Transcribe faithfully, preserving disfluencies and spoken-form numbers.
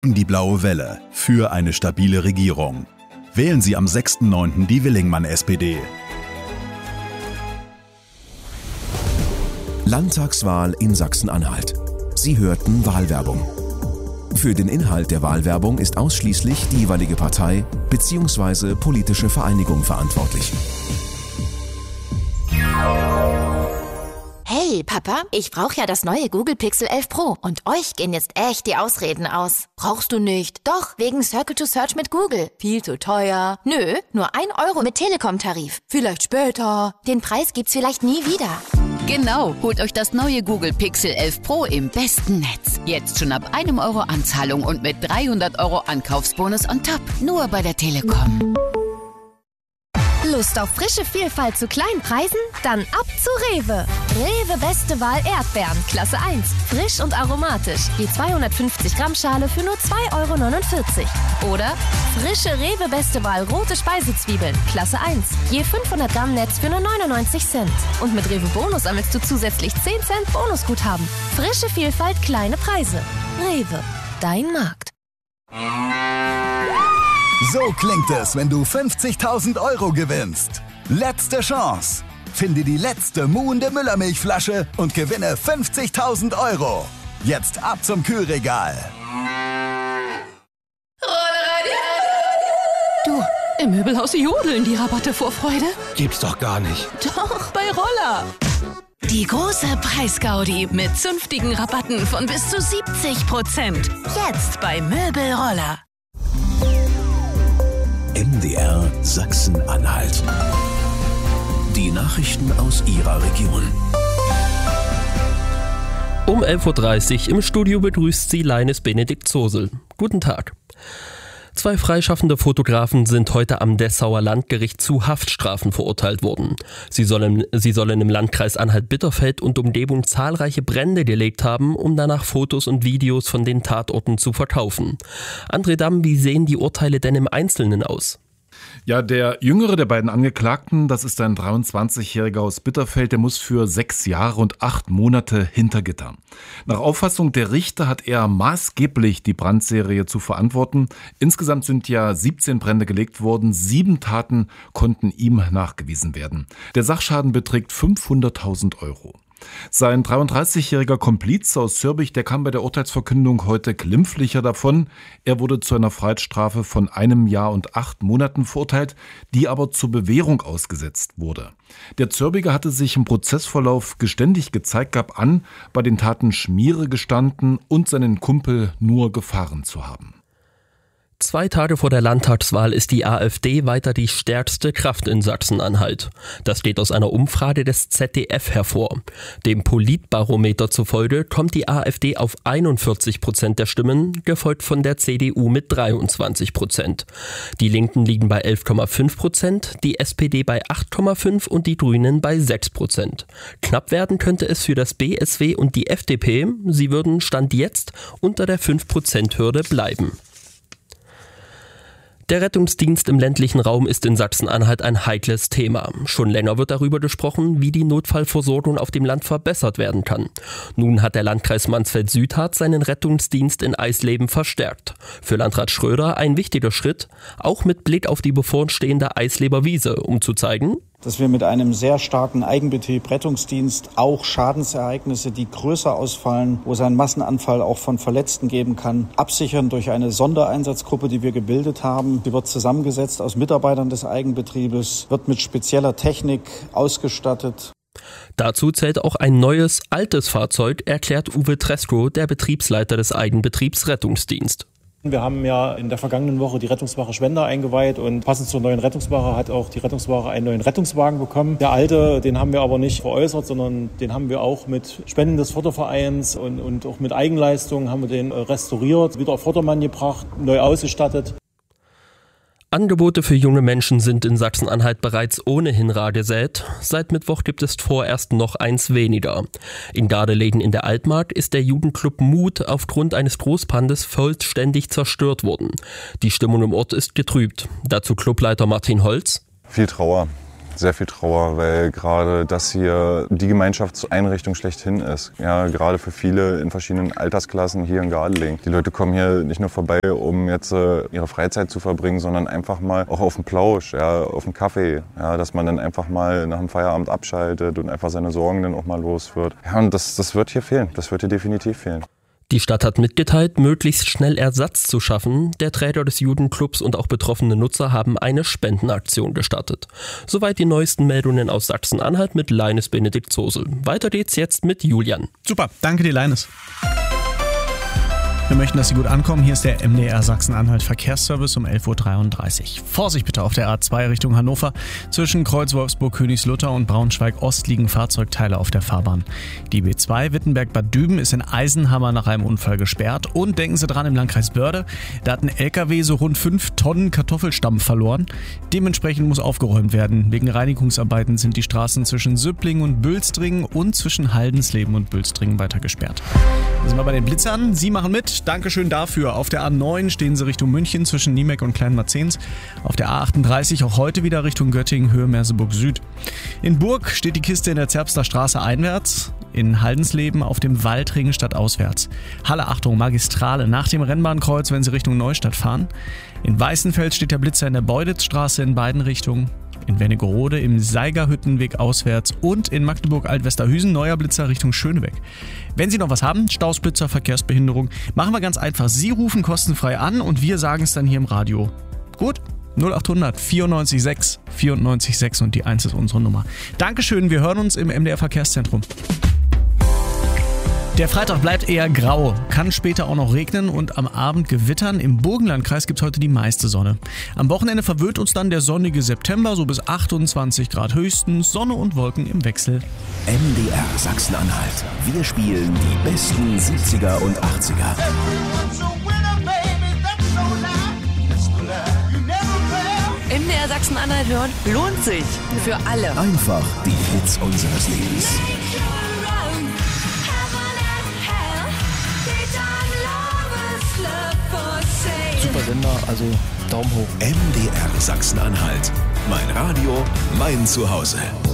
Die blaue Welle für eine stabile Regierung. Wählen Sie am sechsten neunten die Willingmann-S P D. Landtagswahl in Sachsen-Anhalt. Sie hörten Wahlwerbung. Für den Inhalt der Wahlwerbung ist ausschließlich die jeweilige Partei bzw. politische Vereinigung verantwortlich. Hey Papa, ich brauche ja das neue Google Pixel elf Pro und euch gehen jetzt echt die Ausreden aus. Brauchst du nicht? Doch, wegen Circle to Search mit Google. Viel zu teuer. Nö, nur ein Euro mit Telekom-Tarif. Vielleicht später. Den Preis gibt's vielleicht nie wieder. Genau, holt euch das neue Google Pixel elf Pro im besten Netz. Jetzt schon ab einem Euro Anzahlung und mit dreihundert Euro Ankaufsbonus on top. Nur bei der Telekom. Lust auf frische Vielfalt zu kleinen Preisen? Dann ab zu Rewe. Rewe Beste Wahl Erdbeeren, Klasse eins. Frisch und aromatisch. Die zweihundertfünfzig Gramm Schale für nur zwei Euro neunundvierzig. Oder frische Rewe Beste Wahl rote Speisezwiebeln, Klasse eins. Je fünfhundert Gramm Netz für nur neunundneunzig Cent. Und mit Rewe Bonus sammelst du zusätzlich zehn Cent Bonusguthaben. Frische Vielfalt, kleine Preise. Rewe, dein Markt. So klingt es, wenn du fünfzigtausend Euro gewinnst. Letzte Chance. Finde die letzte muhende Müllermilchflasche und gewinne fünfzigtausend Euro. Jetzt ab zum Kühlregal. Du, im Möbelhaus jodeln die Rabatte vor Freude. Gibt's doch gar nicht. Doch, bei Roller. Die große Preisgaudi mit zünftigen Rabatten von bis zu siebzig Prozent. Jetzt bei Möbelroller. M D R Sachsen-Anhalt. Die Nachrichten aus Ihrer Region. Um elf Uhr dreißig im Studio begrüßt Sie Leines Benedikt Zosel. Guten Tag. Zwei freischaffende Fotografen sind heute am Dessauer Landgericht zu Haftstrafen verurteilt worden. Sie sollen, sie sollen im Landkreis Anhalt-Bitterfeld und Umgebung zahlreiche Brände gelegt haben, um danach Fotos und Videos von den Tatorten zu verkaufen. André Damm, wie sehen die Urteile denn im Einzelnen aus? Ja, der jüngere der beiden Angeklagten, das ist ein dreiundzwanzigjähriger aus Bitterfeld, der muss für sechs Jahre und acht Monate hinter Gitter. Nach Auffassung der Richter hat er maßgeblich die Brandserie zu verantworten. Insgesamt sind ja siebzehn Brände gelegt worden, sieben Taten konnten ihm nachgewiesen werden. Der Sachschaden beträgt fünfhunderttausend Euro. Sein dreiunddreißigjähriger Komplize aus Zürbich, der kam bei der Urteilsverkündung heute glimpflicher davon. Er wurde zu einer Freiheitsstrafe von einem Jahr und acht Monaten verurteilt, die aber zur Bewährung ausgesetzt wurde. Der Zürbiger hatte sich im Prozessverlauf geständig gezeigt, gab an, bei den Taten Schmiere gestanden und seinen Kumpel nur gefahren zu haben. Zwei Tage vor der Landtagswahl ist die AfD weiter die stärkste Kraft in Sachsen-Anhalt. Das geht aus einer Umfrage des Z D F hervor. Dem Politbarometer zufolge kommt die AfD auf einundvierzig Prozent der Stimmen, gefolgt von der C D U mit dreiundzwanzig Prozent. Die Linken liegen bei elf Komma fünf Prozent, die S P D bei acht Komma fünf und die Grünen bei sechs Prozent. Knapp werden könnte es für das B S W und die F D P. Sie würden Stand jetzt unter der fünf Prozent Hürde bleiben. Der Rettungsdienst im ländlichen Raum ist in Sachsen-Anhalt ein heikles Thema. Schon länger wird darüber gesprochen, wie die Notfallversorgung auf dem Land verbessert werden kann. Nun hat der Landkreis Mansfeld-Südharz seinen Rettungsdienst in Eisleben verstärkt. Für Landrat Schröder ein wichtiger Schritt, auch mit Blick auf die bevorstehende Eisleber Wiese, um zu zeigen, dass wir mit einem sehr starken Eigenbetrieb Rettungsdienst auch Schadensereignisse, die größer ausfallen, wo es einen Massenanfall auch von Verletzten geben kann, absichern durch eine Sondereinsatzgruppe, die wir gebildet haben. Die wird zusammengesetzt aus Mitarbeitern des Eigenbetriebes, wird mit spezieller Technik ausgestattet. Dazu zählt auch ein neues, altes Fahrzeug, erklärt Uwe Tresko, der Betriebsleiter des Eigenbetriebs Rettungsdienst. Wir haben ja in der vergangenen Woche die Rettungswache Schwender eingeweiht und passend zur neuen Rettungswache hat auch die Rettungswache einen neuen Rettungswagen bekommen. Der alte, den haben wir aber nicht veräußert, sondern den haben wir auch mit Spenden des Fördervereins und, und auch mit Eigenleistungen haben wir den restauriert, wieder auf Vordermann gebracht, neu ausgestattet. Angebote für junge Menschen sind in Sachsen-Anhalt bereits ohnehin rar gesät. Seit Mittwoch gibt es vorerst noch eins weniger. In Gardelegen in der Altmark ist der Jugendclub Mut aufgrund eines Großbrandes vollständig zerstört worden. Die Stimmung im Ort ist getrübt. Dazu Clubleiter Martin Holz. Viel Trauer. sehr viel Trauer, weil gerade das hier die Gemeinschaftseinrichtung schlechthin ist. Ja, gerade für viele in verschiedenen Altersklassen hier in Gardelegen. Die Leute kommen hier nicht nur vorbei, um jetzt äh, ihre Freizeit zu verbringen, sondern einfach mal auch auf den Plausch, ja, auf den Kaffee. Ja, dass man dann einfach mal nach dem Feierabend abschaltet und einfach seine Sorgen dann auch mal los wird. Ja, und das, das wird hier fehlen. Das wird hier definitiv fehlen. Die Stadt hat mitgeteilt, möglichst schnell Ersatz zu schaffen. Der Träger des Judenclubs und auch betroffene Nutzer haben eine Spendenaktion gestartet. Soweit die neuesten Meldungen aus Sachsen-Anhalt mit Leines Benedikt Zosel. Weiter geht's jetzt mit Julian. Super, danke dir, Leines. Wir möchten, dass Sie gut ankommen. Hier ist der M D R Sachsen-Anhalt Verkehrsservice um elf Uhr dreiunddreißig. Vorsicht bitte auf der A zwei Richtung Hannover. Zwischen Kreuz Wolfsburg, Königslutter und Braunschweig-Ost liegen Fahrzeugteile auf der Fahrbahn. Die B zwei Wittenberg-Bad Düben ist in Eisenhammer nach einem Unfall gesperrt. Und denken Sie dran, im Landkreis Börde, da hat ein L K W so rund fünf Tonnen Kartoffelstampf verloren. Dementsprechend muss aufgeräumt werden. Wegen Reinigungsarbeiten sind die Straßen zwischen Süppling und Bülstringen und zwischen Haldensleben und Bülstringen weiter gesperrt. Da sind wir bei den Blitzern. Sie machen mit. Dankeschön dafür. Auf der A neun stehen Sie Richtung München zwischen Niemek und Kleinmarzens. Auf der A achtunddreißig auch heute wieder Richtung Göttingen, Höhe Merseburg Süd. In Burg steht die Kiste in der Zerbster Straße einwärts. In Haldensleben auf dem Waldring stadtauswärts. Halle, Achtung, Magistrale nach dem Rennbahnkreuz, wenn Sie Richtung Neustadt fahren. In Weißenfels steht der Blitzer in der Beuditzstraße in beiden Richtungen. In Wernigerode im Seigerhüttenweg auswärts und in Magdeburg-Altwesterhüsen neuer Blitzer Richtung Schönebeck. Wenn Sie noch was haben, Stausblitzer, Verkehrsbehinderung, machen wir ganz einfach. Sie rufen kostenfrei an und wir sagen es dann hier im Radio. Gut? null acht hundert vierundneunzig sechs vierundneunzig sechs und die eins ist unsere Nummer. Dankeschön, wir hören uns im M D R Verkehrszentrum. Der Freitag bleibt eher grau, kann später auch noch regnen und am Abend gewittern. Im Burgenlandkreis gibt es heute die meiste Sonne. Am Wochenende verwöhnt uns dann der sonnige September, so bis achtundzwanzig Grad höchstens, Sonne und Wolken im Wechsel. M D R Sachsen-Anhalt. Wir spielen die besten siebziger und achtziger. M D R Sachsen-Anhalt hören lohnt sich. Für alle. Einfach die Hits unseres Lebens. Super Sender, also Daumen hoch. M D R Sachsen-Anhalt. Mein Radio, mein Zuhause.